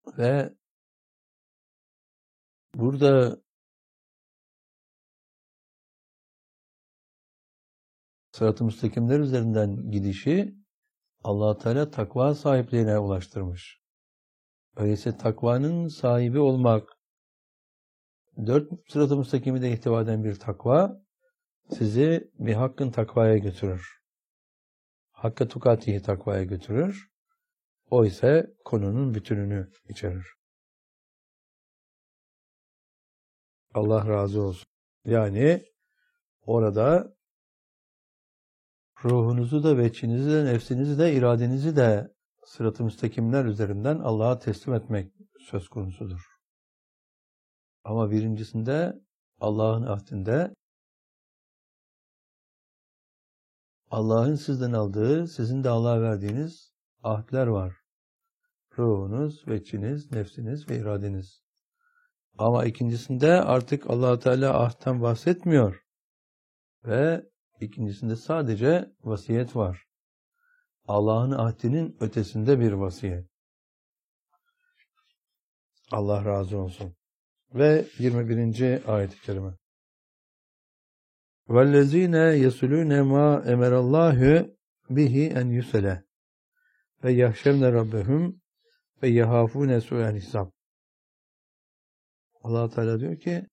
Ve burada sırat-ı müstakimler üzerinden gidişi Allah Teala takva sahiplerine ulaştırmış. Öyleyse takvanın sahibi olmak, 4 sırat-ı müstakimi de ihtiva eden bir takva sizi bir hakkın takvaya götürür. Hakka tukatihi takvaya götürür. O ise konunun bütününü içerir. Allah razı olsun. Yani orada ruhunuzu da, veçhinizi de, nefsinizi de, iradenizi de sırat-ı müstakimler üzerinden Allah'a teslim etmek söz konusudur. Ama birincisinde Allah'ın ahdinde Allah'ın sizden aldığı, sizin de Allah'a verdiğiniz ahdler var. Ruhunuz, veçhiniz, nefsiniz ve iradeniz. Ama ikincisinde artık Allah Teala ahdten bahsetmiyor. Ve ikincisinde sadece vasiyet var. Allah'ın ahdinin ötesinde bir vasiyet. Allah razı olsun. Ve 21. ayet-i kerime. وَالَّذ۪ينَ يَسُلُونَ مَا اَمَرَ اللّٰهُ بِهِ اَنْ يُسَلَ وَيَحْشَوْنَ رَبَّهُمْ وَيَهَافُونَ سُوءَ الْحِسَابِ. Allah Teala diyor ki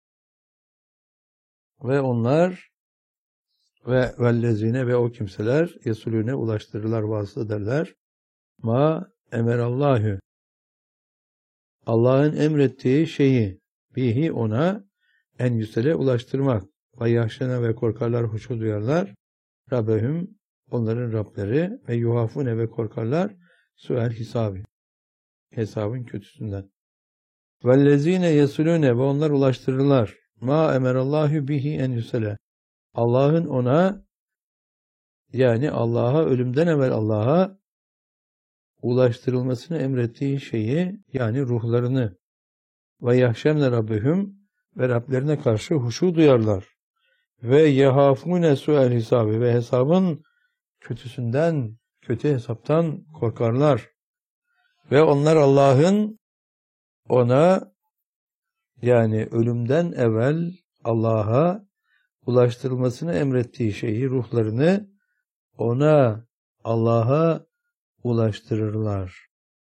ve onlar ve vellezine ve o kimseler yesulüne ulaştırırlar, vasıl ederler. Ma emerallahu, Allah'ın emrettiği şeyi, bihi ona, en yüsele ulaştırmak. Ve yahşene ve korkarlar, huşu duyarlar. Rabbehum, onların Rableri ve yuhafune ve korkarlar suel hisabi, hesabın kötüsünden. Vellezine yesulüne ve onlar ulaştırırlar. Ma emerallahu bihi en yüsele, Allah'ın ona, yani Allah'a, ölümden evvel Allah'a ulaştırılmasını emrettiği şeyi, yani ruhlarını, ve yahşemle Rabbihum, ve Rablerine karşı huşu duyarlar. Ve yehafune su'el hesabı, ve hesabın kötüsünden, kötü hesaptan korkarlar. Ve onlar Allah'ın ona, yani ölümden evvel Allah'a ulaştırılmasını emrettiği şeyi, ruhlarını ona, Allah'a ulaştırırlar.